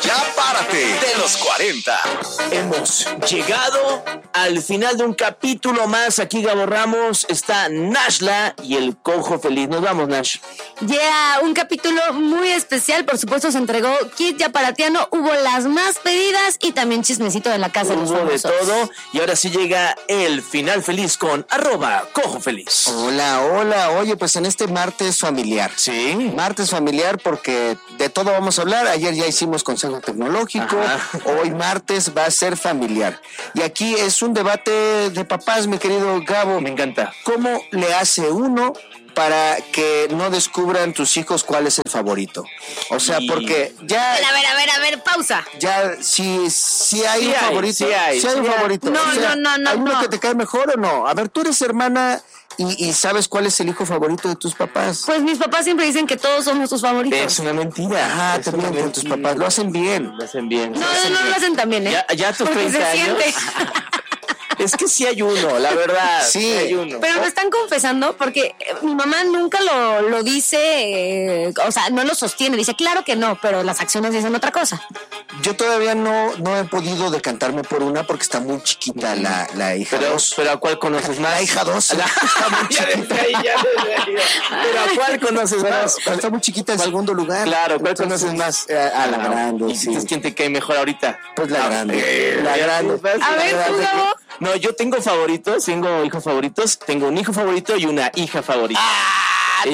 Ya párate de los 40. Hemos llegado al final de un capítulo más. Aquí Gabo Ramos, está Nashla y el Cojo Feliz. Nos vamos, Nash. Un capítulo muy especial. Por supuesto, se entregó kit yaparatiano. Hubo las más pedidas y también chismecito de la casa de los Hubo de famosos. todo. Y ahora sí llega el final feliz con @Cojo Feliz. Hola. Oye, pues en este martes familiar. Sí. Martes familiar porque de todo vamos a hablar. Ayer ya hicimos consejo tecnológico. Ajá. Hoy martes va a ser familiar. Y aquí es un debate de papás, mi querido Gabo. Me encanta. ¿Cómo le hace uno para que no descubran tus hijos cuál es el favorito? O sea, porque ya... A ver, pausa. Ya, si hay un favorito. Sí hay un favorito. No, O sea, no. ¿hay uno que te cae mejor o no? A ver, tú eres hermana y sabes cuál es el hijo favorito de tus papás. Pues mis papás siempre dicen que todos somos tus favoritos. Es una mentira. Ajá, Es también una con tus mentira. papás. Lo hacen bien. Lo hacen bien. No lo hacen tan bien, ¿eh? Ya a tus Porque 30 se años. siente. Es que sí hay uno, la verdad. Sí. Hay uno. Pero lo están confesando porque mi mamá nunca lo dice, o sea, no lo sostiene. Dice, claro que no, pero las acciones dicen otra cosa. Yo todavía no he podido decantarme por una porque está muy chiquita la hija Pero, 2. ¿a cuál conoces más? La hija 2. Ya desde ahí. Pero ¿a cuál conoces más? Pero está muy chiquita en segundo lugar. Claro, ¿cuál Entonces, conoces más? A la grande, ¿Y sí. entonces quién te cae mejor ahorita? Pues la grande. La ya grande. te vas A ver, la tú, grande. Gabo. No, yo tengo favoritos, tengo hijos favoritos, tengo un hijo favorito y una hija favorita. Y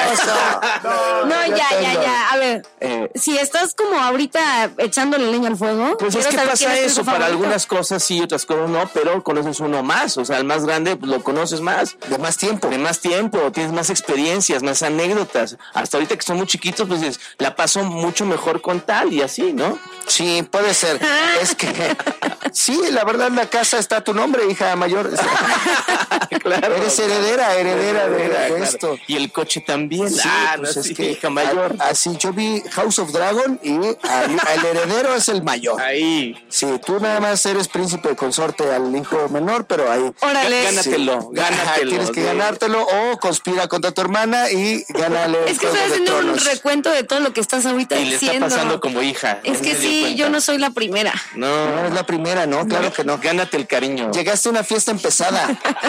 No, ya. A ver, si estás como ahorita echándole leña al fuego. Pues es quiero que saber pasa quién es tu eso, hijo para favorito. algunas cosas sí, otras cosas no, pero conoces uno más, o sea, el más grande pues, lo conoces más. De más tiempo. De más tiempo, tienes más experiencias, más anécdotas. Hasta ahorita que son muy chiquitos, pues dices, la paso mucho mejor con tal y así, ¿no? Sí, puede ser. Es que sí, la verdad en la casa está tu nombre, hija mayor. Claro. Eres heredera de esto. Y el coche también. Sí, pues no, es sí, que hija mayor. así yo vi House of Dragon y el heredero es el mayor. Ahí. Sí, tú nada más eres príncipe consorte al hijo menor, pero ahí Órale. Gánatelo. tienes que sí. ganártelo o conspira contra tu hermana y gánale. Es que Juego estoy de haciendo un Tronos. recuento de todo lo que estás ahorita Y le está diciendo. pasando como hija. Es que sí, yo no soy la primera. No No, es la primera, no, claro que no. Gánate el cariño. Llegaste a una fiesta empezada.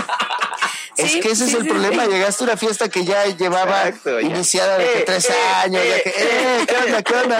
Es Sí, que ese es sí, el sí, problema. sí. Llegaste a una fiesta que ya llevaba Exacto, ya. iniciada de que 3 años. Ya que, ¿qué onda?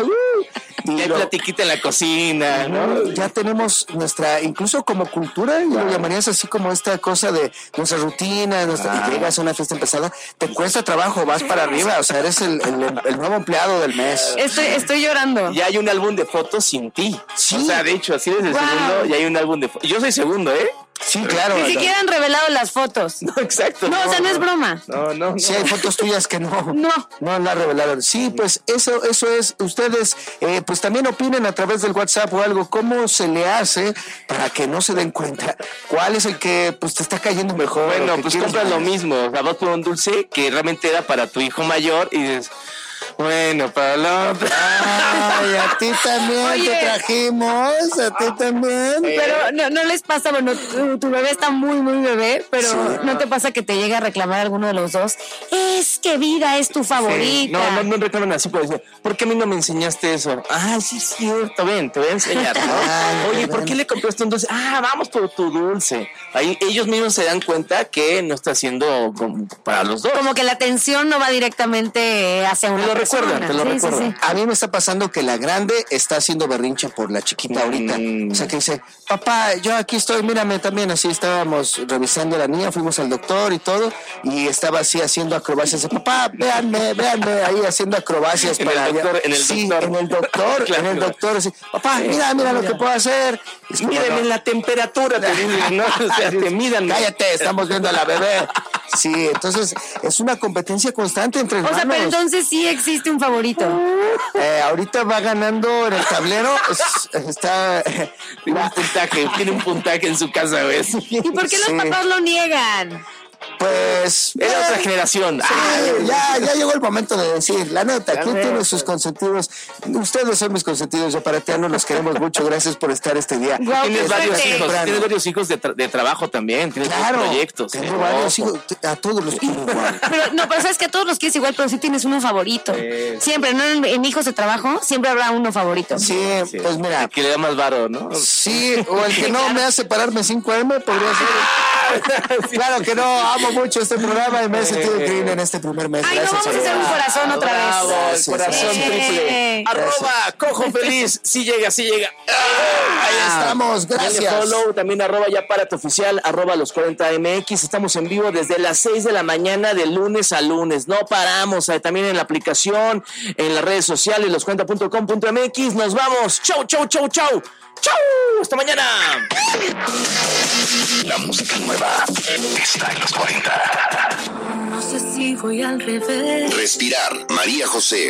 Y hay platiquita en la cocina, ¿no? Ya tenemos nuestra, incluso como cultura, lo llamarías así como esta cosa de nuestra rutina, y llegas a una fiesta empezada, te cuesta trabajo, vas para arriba, o sea, eres el nuevo empleado del mes. Estoy llorando. Ya hay un álbum de fotos sin ti. Sí. O sea, de hecho, así desde el Wow. segundo ya hay un álbum de fotos. Yo soy segundo, ¿eh? Sí, claro. Ni siquiera han revelado las fotos. No, exacto. No, o sea, no es broma. No. Sí, hay fotos tuyas que no la revelaron. Sí, pues eso es. Ustedes, pues también opinen a través del WhatsApp o algo. ¿Cómo se le hace para que no se den cuenta cuál es el que pues te está cayendo mejor? Bueno, o que pues quieres compras más? lo mismo. O sea, vas por un dulce que realmente era para tu hijo mayor y dices, bueno, para la otra. Ay, a ti también Oye. te trajimos, a ti también. Pero no les pasa, bueno, tu bebé está muy bebé, pero Sí. ¿no te pasa que te llega a reclamar alguno de los dos? Es que vida es tu favorita. No reclaman así, pero dicen, ¿por qué a mí no me enseñaste eso? Ah, sí es cierto, ven, te voy a enseñar, ¿no? Ay, Oye, ¿por ven. qué le compraste un dulce? Ah, vamos por tu dulce. Ahí ellos mismos se dan cuenta que no está haciendo para los dos. Como que la atención no va directamente hacia una Te lo persona. recuerdan, te lo Sí, recuerdan. sí. A mí me está pasando que la grande está haciendo berrinche por la chiquita ahorita. O sea que dice, papá, yo aquí estoy, mírame también. Así estábamos revisando a la niña, fuimos al doctor y todo, y estaba así haciendo acrobacias. Papá, véanme, ahí haciendo acrobacias. En el doctor, en el sí, doctor. en el doctor, Claro. en el doctor. Así, papá, mira lo que puedo hacer. Es como, Mírenme no, la temperatura, te dicen, ¿no? O sea, te midan. cállate, estamos viendo a la bebé. Sí, entonces es una competencia constante entre O hermanos. sea, pero entonces sí existe un favorito. Ahorita va ganando en el tablero. Está. Tiene un puntaje en su casa, ¿ves? ¿Y por qué los Sí. papás lo niegan? Pues... Era otra generación. Sí, ya llegó el momento de decir, la neta, ¿quién neta. tiene sus consentidos? Ustedes son mis consentidos, yo para ti no los queremos mucho, gracias por estar este día. Guau, Tienes varios fuerte. hijos, tienes varios hijos de trabajo también, tienes Claro, tus proyectos. tengo varios hijos, a todos los quiero igual. Pero sabes que a todos los quieres igual, pero sí tienes uno favorito. Siempre, ¿no? En hijos de trabajo, siempre habrá uno favorito. Sí, pues mira, Que le da más varo, ¿no? sí, o el que no me hace pararme 5M podría ser. Claro que no, amo mucho este programa y me he sentido increíble en este primer mes. Ay, no, vamos a hacer un corazón otra Bravo, vez. el corazón triple. @ Cojo Feliz, sí llega. Ahí estamos, Dale gracias. follow, también @ ya párate oficial, @los 40MX. Estamos en vivo desde las 6 de la mañana de lunes a lunes. No paramos, también en la aplicación, en las redes sociales, loscuenta.com.mx. Nos vamos. Chau. Hasta mañana. La música nueva está en los 40. No sé si voy al revés. Respirar, María José.